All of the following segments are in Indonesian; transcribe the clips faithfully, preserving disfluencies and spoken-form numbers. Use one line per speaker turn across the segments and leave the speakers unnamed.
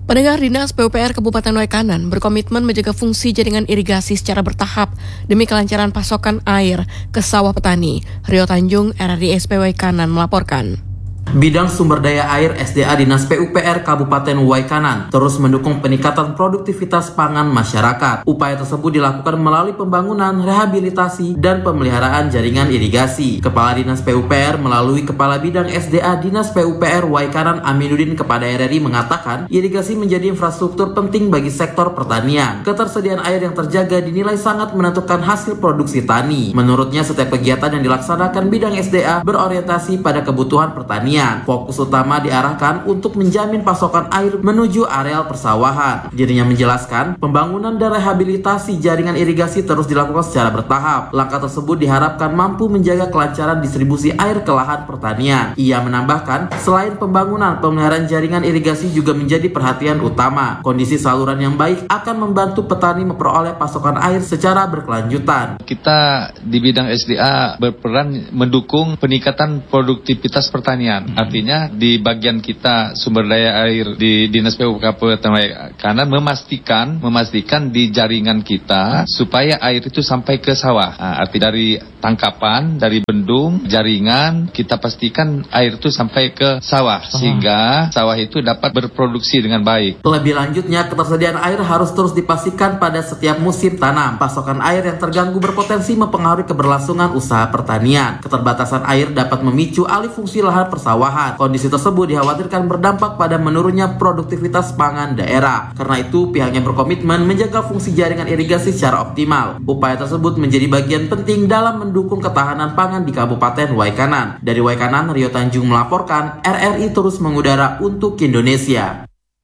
Pendengar, Dinas P U P R Kabupaten Waikanan berkomitmen menjaga fungsi jaringan irigasi secara bertahap demi kelancaran pasokan air ke sawah petani. Rio Tanjung, R R I S P Waikanan melaporkan.
Bidang Sumber Daya Air S D A Dinas P U P R Kabupaten Waikanan terus mendukung peningkatan produktivitas pangan masyarakat. Upaya tersebut dilakukan melalui pembangunan, rehabilitasi, dan pemeliharaan jaringan irigasi. Kepala Dinas P U P R melalui Kepala Bidang S D A Dinas P U P R Waikanan Aminuddin kepada R R I mengatakan, irigasi menjadi infrastruktur penting bagi sektor pertanian. Ketersediaan air yang terjaga dinilai sangat menentukan hasil produksi tani. Menurutnya, setiap kegiatan yang dilaksanakan bidang S D A berorientasi pada kebutuhan pertanian. Fokus utama diarahkan untuk menjamin pasokan air menuju areal persawahan. Dirinya menjelaskan, pembangunan dan rehabilitasi jaringan irigasi terus dilakukan secara bertahap. Langkah tersebut diharapkan mampu menjaga kelancaran distribusi air ke lahan pertanian. Ia menambahkan, selain pembangunan, pemeliharaan jaringan irigasi juga menjadi perhatian utama. Kondisi saluran yang baik akan membantu petani memperoleh pasokan air secara berkelanjutan.
Kita di bidang S D A berperan mendukung peningkatan produktivitas pertanian. Artinya di bagian kita sumber daya air di Dinas P U P R Kabupaten Waikanan memastikan memastikan di jaringan kita supaya air itu sampai ke sawah. Nah, arti dari tangkapan, dari bendung, jaringan, kita pastikan air itu sampai ke sawah sehingga sawah itu dapat berproduksi dengan baik.
Lebih lanjutnya, ketersediaan air harus terus dipastikan pada setiap musim tanam. Pasokan air yang terganggu berpotensi mempengaruhi keberlangsungan usaha pertanian. Keterbatasan air dapat memicu alih fungsi lahan persawahan. Kondisi tersebut dikhawatirkan berdampak pada menurunnya produktivitas pangan daerah. Karena itu, pihaknya berkomitmen menjaga fungsi jaringan irigasi secara optimal. Upaya tersebut menjadi bagian penting dalam mendukung ketahanan pangan di Kabupaten Waikanan. Dari Waikanan, Rio Tanjung melaporkan, R R I terus mengudara untuk Indonesia.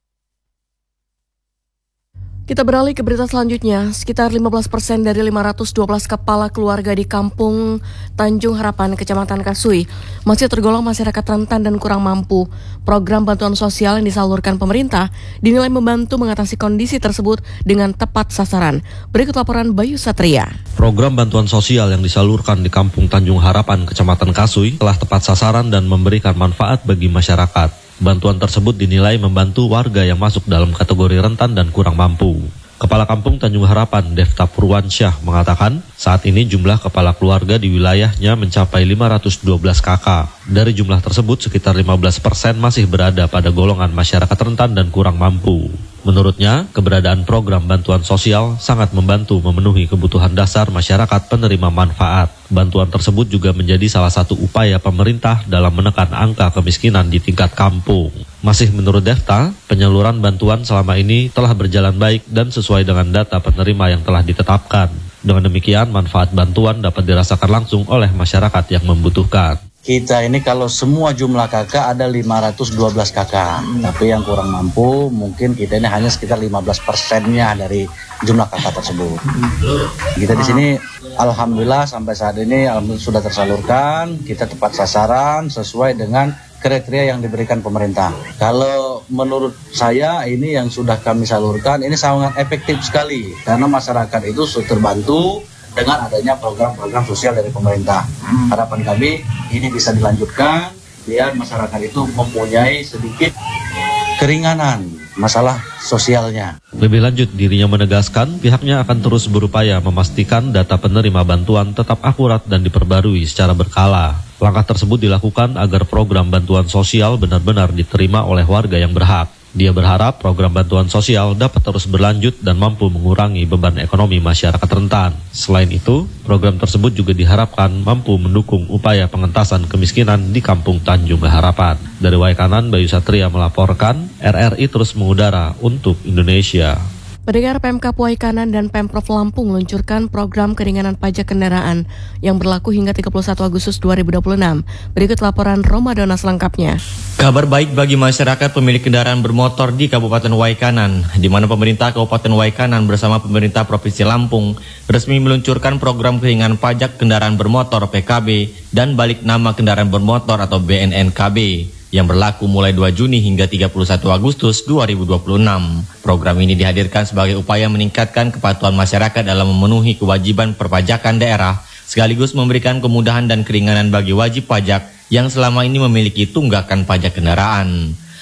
Kita beralih ke berita selanjutnya. Sekitar lima belas persen dari lima ratus dua belas kepala keluarga di Kampung Tanjung Harapan, Kecamatan Kasui, masih tergolong masyarakat rentan dan kurang mampu. Program bantuan sosial yang disalurkan pemerintah dinilai membantu mengatasi kondisi tersebut dengan tepat sasaran. Berikut laporan Bayu Satria.
Program bantuan sosial yang disalurkan di Kampung Tanjung Harapan, Kecamatan Kasui telah tepat sasaran dan memberikan manfaat bagi masyarakat. Bantuan tersebut dinilai membantu warga yang masuk dalam kategori rentan dan kurang mampu. Kepala Kampung Tanjung Harapan, Devta Purwansyah, mengatakan saat ini jumlah kepala keluarga di wilayahnya mencapai lima ratus dua belas kakak. Dari jumlah tersebut, sekitar lima belas persen masih berada pada golongan masyarakat rentan dan kurang mampu. Menurutnya, keberadaan program bantuan sosial sangat membantu memenuhi kebutuhan dasar masyarakat penerima manfaat. Bantuan tersebut juga menjadi salah satu upaya pemerintah dalam menekan angka kemiskinan di tingkat kampung. Masih menurut Devta, penyaluran bantuan selama ini telah berjalan baik dan sesuai dengan data penerima yang telah ditetapkan. Dengan demikian, manfaat bantuan dapat dirasakan langsung oleh masyarakat yang membutuhkan.
Kita ini kalau semua jumlah kakak ada lima ratus dua belas kakak, hmm. tapi yang kurang mampu mungkin kita ini hanya sekitar lima belas persennya dari jumlah kakak tersebut. Hmm. Kita di sini alhamdulillah sampai saat ini alhamdulillah sudah tersalurkan, kita tepat sasaran sesuai dengan kriteria yang diberikan pemerintah. Kalau menurut saya ini yang sudah kami salurkan ini sangat efektif sekali karena masyarakat itu sudah terbantu dengan adanya program-program sosial dari pemerintah. Hmm. Harapan kami ini bisa dilanjutkan biar masyarakat itu mempunyai sedikit keringanan masalah sosialnya.
Lebih lanjut, dirinya menegaskan pihaknya akan terus berupaya memastikan data penerima bantuan tetap akurat dan diperbarui secara berkala. Langkah tersebut dilakukan agar program bantuan sosial benar-benar diterima oleh warga yang berhak. Dia berharap program bantuan sosial dapat terus berlanjut dan mampu mengurangi beban ekonomi masyarakat rentan. Selain itu, program tersebut juga diharapkan mampu mendukung upaya pengentasan kemiskinan di Kampung Tanjung Harapan. Dari Waikanan, Bayu Satria melaporkan, R R I terus mengudara untuk Indonesia.
Pendengar, Pemkab Waikanan dan Pemprov Lampung meluncurkan program keringanan pajak kendaraan yang berlaku hingga tiga puluh satu Agustus dua ribu dua puluh enam. Berikut laporan Romadona selengkapnya.
Kabar baik bagi masyarakat pemilik kendaraan bermotor di Kabupaten Waikanan, di mana pemerintah Kabupaten Waikanan bersama pemerintah Provinsi Lampung resmi meluncurkan program keringanan pajak kendaraan bermotor P K B dan balik nama kendaraan bermotor atau B N N K B. Yang berlaku mulai dua Juni hingga tiga puluh satu Agustus dua ribu dua puluh enam. Program ini dihadirkan sebagai upaya meningkatkan kepatuhan masyarakat dalam memenuhi kewajiban perpajakan daerah, sekaligus memberikan kemudahan dan keringanan bagi wajib pajak yang selama ini memiliki tunggakan pajak kendaraan.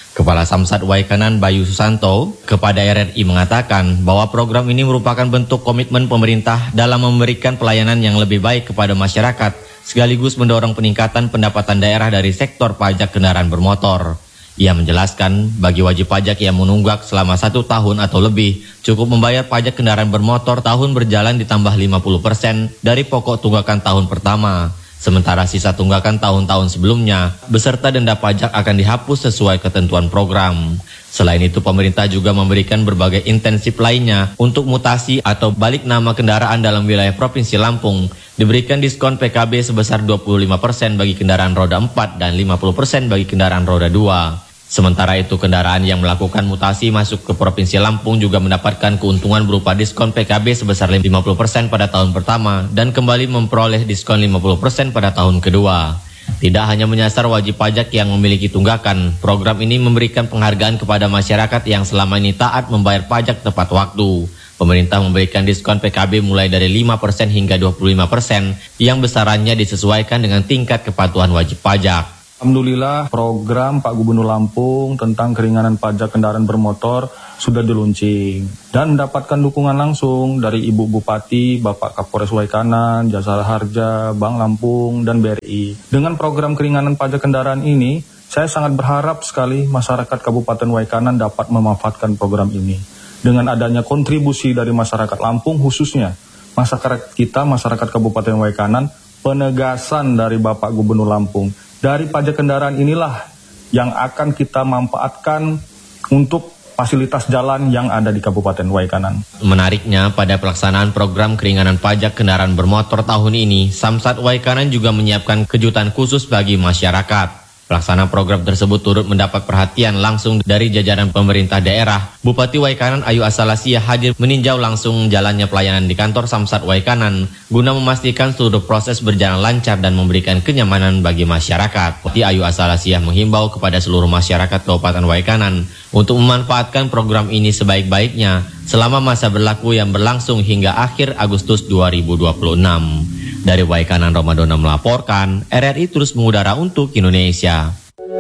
Kepala Samsat Waikanan Bayu Susanto kepada R R I mengatakan bahwa program ini merupakan bentuk komitmen pemerintah dalam memberikan pelayanan yang lebih baik kepada masyarakat, sekaligus mendorong peningkatan pendapatan daerah dari sektor pajak kendaraan bermotor. Ia menjelaskan, bagi wajib pajak yang menunggak selama satu tahun atau lebih, cukup membayar pajak kendaraan bermotor tahun berjalan ditambah lima puluh persen dari pokok tunggakan tahun pertama. Sementara sisa tunggakan tahun-tahun sebelumnya, beserta denda pajak akan dihapus sesuai ketentuan program. Selain itu, pemerintah juga memberikan berbagai intensif lainnya untuk mutasi atau balik nama kendaraan dalam wilayah Provinsi Lampung. Diberikan diskon P K B sebesar dua puluh lima persen bagi kendaraan roda empat dan lima puluh persen bagi kendaraan roda dua. Sementara itu, kendaraan yang melakukan mutasi masuk ke Provinsi Lampung juga mendapatkan keuntungan berupa diskon P K B sebesar lima puluh persen pada tahun pertama dan kembali memperoleh diskon lima puluh persen pada tahun kedua. Tidak hanya menyasar wajib pajak yang memiliki tunggakan, program ini memberikan penghargaan kepada masyarakat yang selama ini taat membayar pajak tepat waktu. Pemerintah memberikan diskon P K B mulai dari lima persen hingga dua puluh lima persen yang besarannya disesuaikan dengan tingkat kepatuhan wajib pajak.
Alhamdulillah, program Pak Gubernur Lampung tentang keringanan pajak kendaraan bermotor sudah diluncing dan mendapatkan dukungan langsung dari Ibu Bupati, Bapak Kapolres Waikanan, Jasara Harja, Bank Lampung, dan B R I. Dengan program keringanan pajak kendaraan ini, saya sangat berharap sekali masyarakat Kabupaten Waikanan dapat memanfaatkan program ini. Dengan adanya kontribusi dari masyarakat Lampung khususnya, masyarakat kita, masyarakat Kabupaten Waikanan, penegasan dari Bapak Gubernur Lampung. Dari pajak kendaraan inilah yang akan kita manfaatkan untuk fasilitas jalan yang ada di Kabupaten Waikanan.
Menariknya, pada pelaksanaan program keringanan pajak kendaraan bermotor tahun ini, Samsat Waikanan juga menyiapkan kejutan khusus bagi masyarakat. Pelaksanaan program tersebut turut mendapat perhatian langsung dari jajaran pemerintah daerah. Bupati Waikanan Ayu Asalasia hadir meninjau langsung jalannya pelayanan di kantor Samsat Waikanan guna memastikan seluruh proses berjalan lancar dan memberikan kenyamanan bagi masyarakat. Bupati Ayu Asalasia menghimbau kepada seluruh masyarakat Kabupaten Waikanan untuk memanfaatkan program ini sebaik-baiknya selama masa berlaku yang berlangsung hingga akhir Agustus dua ribu dua puluh enam. Dari Waikanan, Ramadona melaporkan, R R I terus mengudara untuk Indonesia.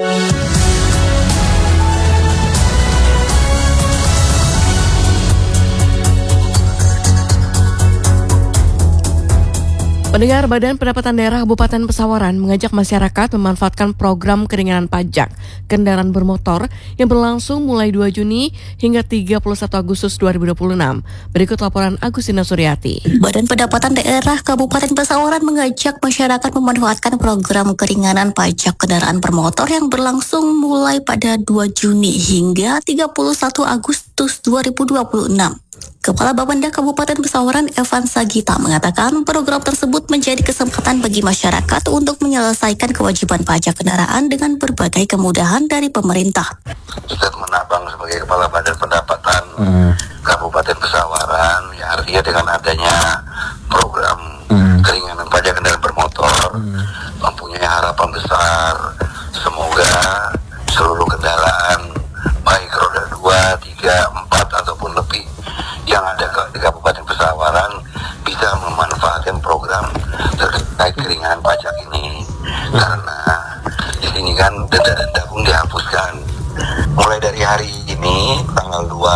Pendengar, Badan Pendapatan Daerah Kabupaten Pesawaran mengajak masyarakat memanfaatkan program keringanan pajak kendaraan bermotor yang berlangsung mulai dua Juni hingga tiga puluh satu Agustus dua ribu dua puluh enam. Berikut laporan Agustina Suryati.
Badan Pendapatan Daerah Kabupaten Pesawaran mengajak masyarakat memanfaatkan program keringanan pajak kendaraan bermotor yang berlangsung mulai pada dua Juni hingga tiga puluh satu Agustus dua ribu dua puluh enam. Kepala Bapenda Kabupaten Pesawaran Evan Sagita mengatakan program tersebut menjadi kesempatan bagi masyarakat untuk menyelesaikan kewajiban pajak kendaraan dengan berbagai kemudahan dari pemerintah.
Ustaz Menabang sebagai Kepala Badan Pendapatan hmm. Kabupaten Pesawaran, ya artinya dengan adanya program hmm. keringanan pajak kendaraan bermotor hmm. mempunyai harapan besar semoga seluruh kendaraan baik roda dua, tiga, empat ataupun lebih yang ada di Kabupaten Pesawaran bisa memanfaatkan program terkait keringanan pajak ini, karena di sini kan denda-denda pun dihapuskan mulai dari hari ini tanggal dua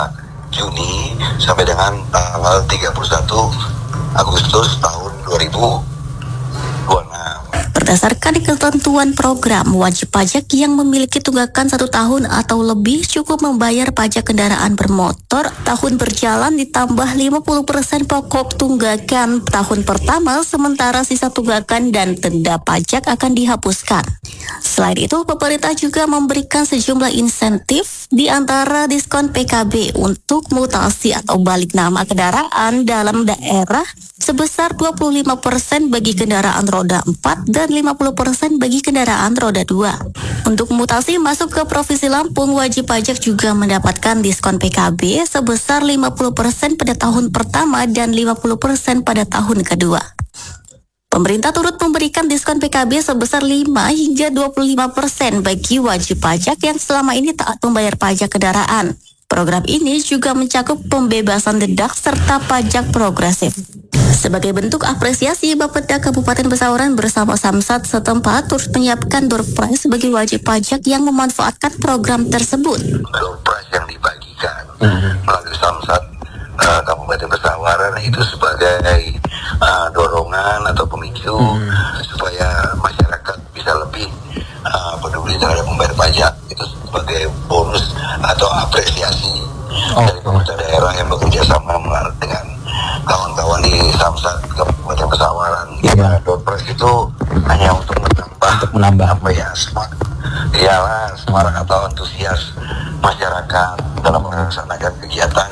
Juni sampai dengan tanggal tiga puluh satu Agustus tahun dua ribu dua puluh enam.
Berdasarkan ketentuan program, wajib pajak yang memiliki tunggakan satu tahun atau lebih cukup membayar pajak kendaraan bermotor tahun berjalan ditambah lima puluh persen pokok tunggakan tahun pertama, sementara sisa tunggakan dan denda pajak akan dihapuskan. Selain itu, pemerintah juga memberikan sejumlah insentif di antara diskon P K B untuk mutasi atau balik nama kendaraan dalam daerah sebesar dua puluh lima persen bagi kendaraan roda empat dan lima puluh persen bagi kendaraan roda dua. Untuk mutasi masuk ke Provinsi Lampung, wajib pajak juga mendapatkan diskon P K B sebesar lima puluh persen pada tahun pertama dan lima puluh persen pada tahun kedua. Pemerintah turut memberikan diskon P K B sebesar lima hingga dua puluh lima persen bagi wajib pajak yang selama ini taat membayar pajak kendaraan. Program ini juga mencakup pembebasan denda serta pajak progresif. Sebagai bentuk apresiasi, Bapeda Kabupaten Pesawaran bersama Samsat setempat turut menyiapkan door prize bagi wajib pajak yang memanfaatkan program tersebut.
Door prize yang dibagikan melalui Samsat uh, Kabupaten Pesawaran itu sebagai uh, dorongan atau pemicu supaya masyarakat bisa lebih uh, peduli terhadap membayar pajak. Itu sebagai bonus atau apresiasi oh. dari pemerintah daerah yang bekerja sama dengan kawan-kawan di Samsat Kabupaten Pesawaran.
Yeah.
Door prize itu hanya untuk menambah,
untuk menambah
apa ya, semangat, iyalah semangat atau antusias masyarakat dalam melaksanakan kegiatan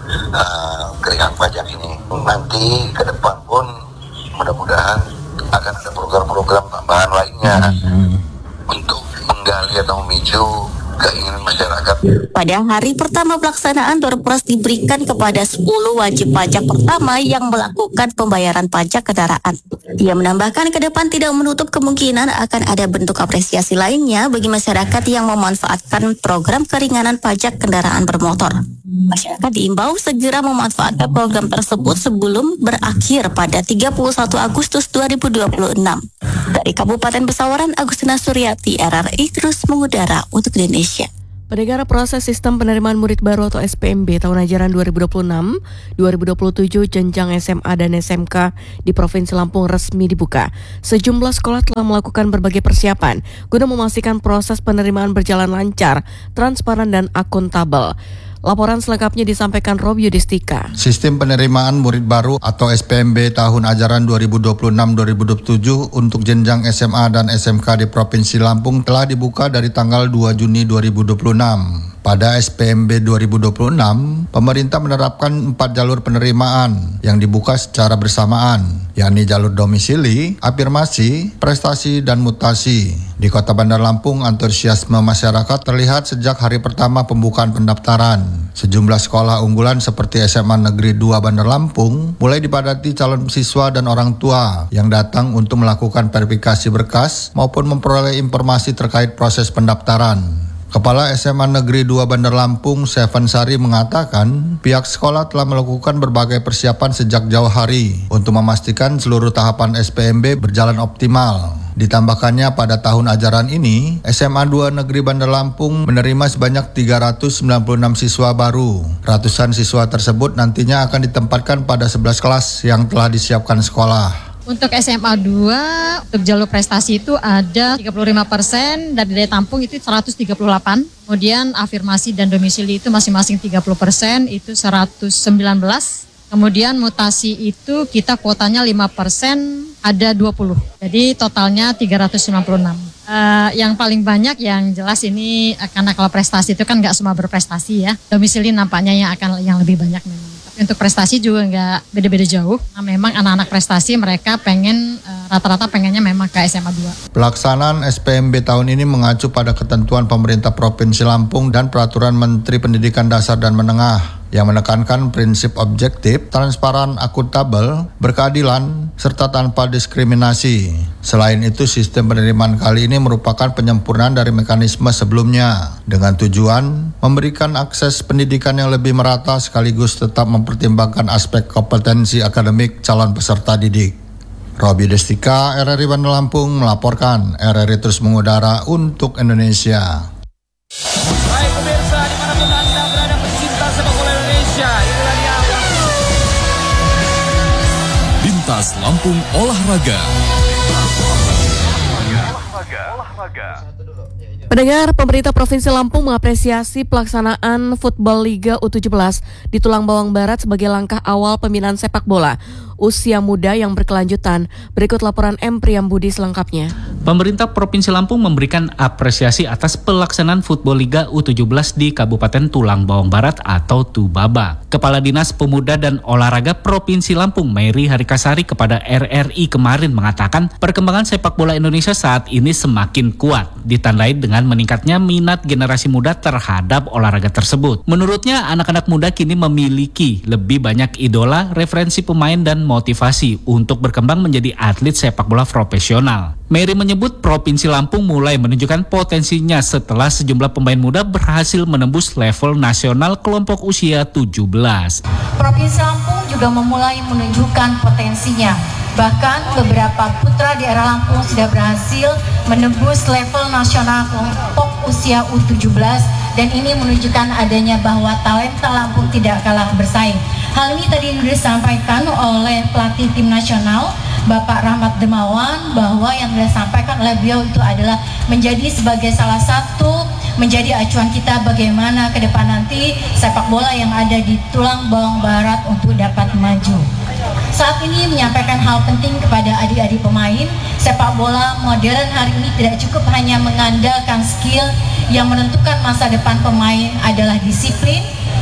uh, keringanan pajak ini. Nanti ke depan pun mudah-mudahan akan ada program-program tambahan lainnya mm-hmm. untuk menggali atau memicu keinginan masyarakat.
Pada hari pertama pelaksanaan, door prize diberikan kepada sepuluh wajib pajak pertama yang melakukan pembayaran pajak kendaraan. Dia menambahkan ke depan tidak menutup kemungkinan akan ada bentuk apresiasi lainnya bagi masyarakat yang memanfaatkan program keringanan pajak kendaraan bermotor. Masyarakat diimbau segera memanfaatkan program tersebut sebelum berakhir pada tiga puluh satu Agustus dua ribu dua puluh enam. Dari Kabupaten Pesawaran, Agustina Suryati, R R I terus mengudara untuk Indonesia.
Pendengar, proses sistem penerimaan murid baru atau S P M B tahun ajaran dua ribu dua puluh enam dua ribu dua puluh tujuh jenjang S M A dan S M K di Provinsi Lampung resmi dibuka. Sejumlah sekolah telah melakukan berbagai persiapan guna memastikan proses penerimaan berjalan lancar, transparan dan akuntabel. Laporan selengkapnya disampaikan Rob Yudhistika.
Sistem penerimaan murid baru atau S P M B tahun ajaran dua ribu dua puluh enam dua ribu dua puluh tujuh untuk jenjang S M A dan S M K di Provinsi Lampung telah dibuka dari tanggal dua Juni dua ribu dua puluh enam. Pada S P M B dua ribu dua puluh enam, pemerintah menerapkan empat jalur penerimaan yang dibuka secara bersamaan, yakni jalur domisili, afirmasi, prestasi, dan mutasi. Di Kota Bandar Lampung, antusiasme masyarakat terlihat sejak hari pertama pembukaan pendaftaran. Sejumlah sekolah unggulan seperti S M A Negeri dua Bandar Lampung mulai dipadati calon siswa dan orang tua yang datang untuk melakukan verifikasi berkas maupun memperoleh informasi terkait proses pendaftaran. Kepala S M A Negeri dua Bandar Lampung, Seven Sari, mengatakan pihak sekolah telah melakukan berbagai persiapan sejak jauh hari untuk memastikan seluruh tahapan S P M B berjalan optimal. Ditambahkannya pada tahun ajaran ini, S M A dua Negeri Bandar Lampung menerima sebanyak tiga ratus sembilan puluh enam siswa baru. Ratusan siswa tersebut nantinya akan ditempatkan pada sebelas kelas yang telah disiapkan sekolah.
Untuk S M A dua, untuk jalur prestasi itu ada tiga puluh lima persen, dari daya tampung itu seratus tiga puluh delapan. Kemudian afirmasi dan domisili itu masing-masing tiga puluh persen, itu seratus sembilan belas. Kemudian mutasi itu kita kuotanya lima persen, ada dua puluh. Jadi totalnya tiga ratus sembilan puluh enam. Uh, yang paling banyak yang jelas ini, karena kalau prestasi itu kan nggak semua berprestasi ya. Domisili nampaknya yang akan yang lebih banyak memang. Untuk prestasi juga nggak beda-beda jauh. Nah, memang anak-anak prestasi mereka pengen uh, rata-rata pengennya memang ke S M A dua.
Pelaksanaan S P M B tahun ini mengacu pada ketentuan pemerintah Provinsi Lampung dan peraturan Menteri Pendidikan Dasar dan Menengah yang menekankan prinsip objektif, transparan, akuntabel, berkeadilan, serta tanpa diskriminasi. Selain itu, sistem penerimaan kali ini merupakan penyempurnaan dari mekanisme sebelumnya dengan tujuan memberikan akses pendidikan yang lebih merata sekaligus tetap mempertimbangkan aspek kompetensi akademik calon peserta didik. Robi Destika, R R I Bandar Lampung melaporkan. R R I terus mengudara untuk Indonesia.
Baik pemirsa, dimanapun Anda berada, pecinta sepak bola Indonesia, inilah dia
Bintas Lampung Olahraga.
Pendengar, pemerintah Provinsi Lampung mengapresiasi pelaksanaan Football Liga U tujuh belas di Tulang Bawang Barat sebagai langkah awal pembinaan sepak bola usia muda yang berkelanjutan. Berikut laporan M. Priyambudi selengkapnya.
Pemerintah Provinsi Lampung memberikan apresiasi atas pelaksanaan Football Liga U tujuh belas di Kabupaten Tulang Bawang Barat atau Tubaba. Kepala Dinas Pemuda dan Olahraga Provinsi Lampung, Mary Harikasari, kepada R R I kemarin mengatakan perkembangan sepak bola Indonesia saat ini semakin kuat, ditandai dengan meningkatnya minat generasi muda terhadap olahraga tersebut. Menurutnya, anak-anak muda kini memiliki lebih banyak idola, referensi pemain dan motivasi untuk berkembang menjadi atlet sepak bola profesional. Mary menyebut Provinsi Lampung mulai menunjukkan potensinya setelah sejumlah pemain muda berhasil menembus level nasional kelompok usia tujuh belas.
Provinsi Lampung juga memulai menunjukkan potensinya. Bahkan beberapa putra di daerah Lampung sudah berhasil menembus level nasional kelompok usia U tujuh belas dan ini menunjukkan adanya bahwa talenta Lampung tidak kalah bersaing. Hal ini tadi disampaikan oleh pelatih tim nasional Bapak Rahmat Dermawan bahwa yang disampaikan oleh beliau itu adalah menjadi sebagai salah satu menjadi acuan kita bagaimana ke depan nanti sepak bola yang ada di Tulang Bawang Barat untuk dapat maju. Saat ini menyampaikan hal penting kepada adik-adik pemain, sepak bola modern hari ini tidak cukup hanya mengandalkan skill, yang menentukan masa depan pemain adalah disiplin,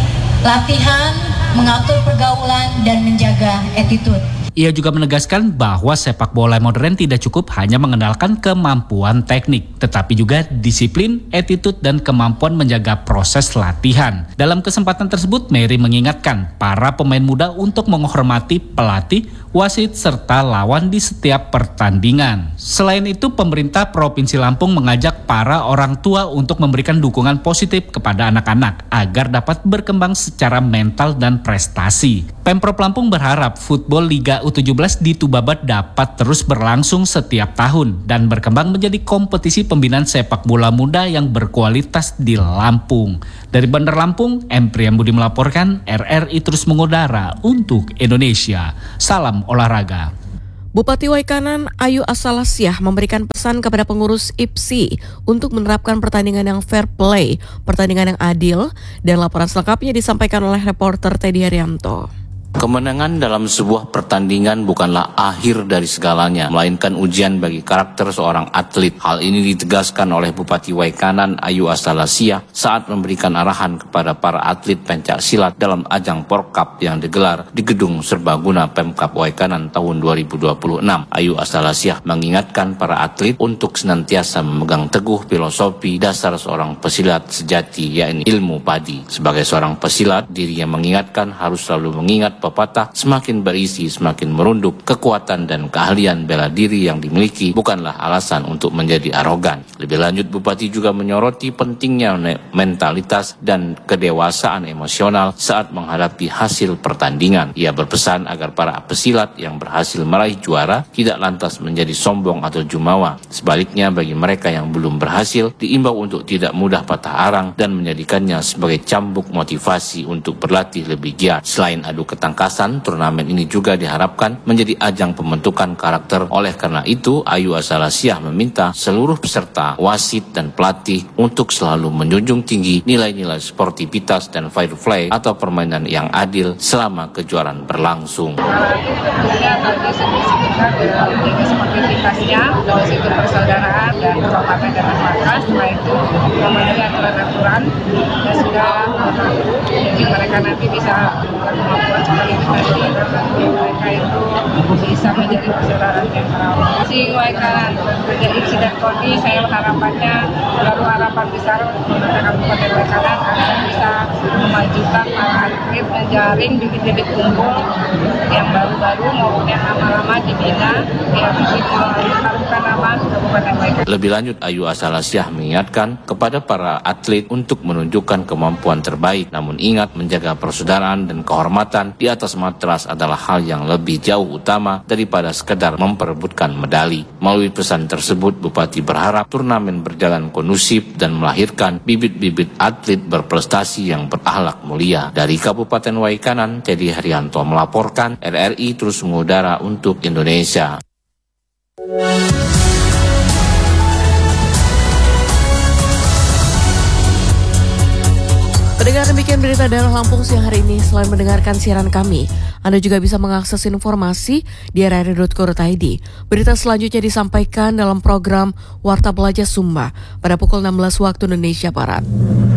latihan, mengatur pergaulan, dan menjaga attitude.
Ia juga menegaskan bahwa sepak bola modern tidak cukup hanya mengenalkan kemampuan teknik, tetapi juga disiplin, attitude, dan kemampuan menjaga proses latihan. Dalam kesempatan tersebut, Mary mengingatkan para pemain muda untuk menghormati pelatih, wasit, serta lawan di setiap pertandingan. Selain itu, pemerintah Provinsi Lampung mengajak para orang tua untuk memberikan dukungan positif kepada anak-anak agar dapat berkembang secara mental dan prestasi. Pemprov Lampung berharap Football Liga U tujuh belas di Tubabat dapat terus berlangsung setiap tahun dan berkembang menjadi kompetisi pembinaan sepak bola muda yang berkualitas di Lampung. Dari Bandar Lampung, M. Priyambudi melaporkan, R R I terus mengudara untuk Indonesia. Salam olahraga.
Bupati Waikanan Ayu Asalasiah memberikan pesan kepada pengurus I P S I untuk menerapkan pertandingan yang fair play, pertandingan yang adil, dan laporan selengkapnya disampaikan oleh reporter Teddy Haryanto.
Kemenangan dalam sebuah pertandingan bukanlah akhir dari segalanya, melainkan ujian bagi karakter seorang atlet. Hal ini ditegaskan oleh Bupati Waikanan Ayu Asalasiah saat memberikan arahan kepada para atlet pencak silat dalam ajang Porkap yang digelar di Gedung Serbaguna Pemkab Waikanan tahun dua ribu dua puluh enam. Ayu Asalasiah mengingatkan para atlet untuk senantiasa memegang teguh filosofi dasar seorang pesilat sejati, yakni ilmu padi. Sebagai seorang pesilat, dirinya mengingatkan harus selalu mengingat pepatah, semakin berisi semakin merunduk. Kekuatan dan keahlian bela diri yang dimiliki bukanlah alasan untuk menjadi arogan. Lebih lanjut, Bupati juga menyoroti pentingnya mentalitas dan kedewasaan emosional saat menghadapi hasil pertandingan. Ia berpesan agar para pesilat yang berhasil meraih juara tidak lantas menjadi sombong atau jumawa. Sebaliknya, bagi mereka yang belum berhasil, diimbau untuk tidak mudah patah arang dan menjadikannya sebagai cambuk motivasi untuk berlatih lebih giat. Selain adu ketangkasan, turnamen ini juga diharapkan menjadi ajang pembentukan karakter. Oleh karena itu, Ayu Asalasiah meminta seluruh peserta, wasit, dan pelatih untuk selalu menjunjung tinggi nilai-nilai sportivitas dan fair play atau permainan yang adil selama kejuaraan berlangsung.
Tentunya tadi kita menjaga sportivitasnya, terus itu persaudaraan dan kehormatan dan masyarakat. Setelah itu memenuhi aturan-aturan dan sudah jadi mereka nanti bisa membuat sebagai kita nanti mereka itu bisa menjadi persaudaraan yang terawat. Si Waikanan menjadi insiden koni, saya harapannya baru harapan besar untuk Kabupaten Waikanan agar bisa memajukan para atlet, menjaring bibit-bibit unggul yang baru-baru maupun yang lama-lama dibina yang bisa mengharumkan nama Kabupaten Waikanan.
Lebih lanjut, Ayu Asalasiah mengingatkan kepada para atlet untuk menunjukkan kemampuan terbaik, namun ingat menjaga persaudaraan dan kehormatan di atas matras adalah hal yang lebih jauh utama daripada sekedar memperebutkan medali. Melalui pesan tersebut, Bupati berharap turnamen berjalan kondusif dan melahirkan bibit-bibit atlet berprestasi yang berakhlak mulia. Dari Kabupaten Waikanan, Teddy Haryanto melaporkan, R R I terus mengudara untuk Indonesia.
Pendengar, demikian berita daerah Lampung siang hari ini. Selain mendengarkan siaran kami, Anda juga bisa mengakses informasi di r r i dot co dot i d. Berita selanjutnya disampaikan dalam program Warta Pelajar Sumba pada pukul enam belas waktu Indonesia Barat.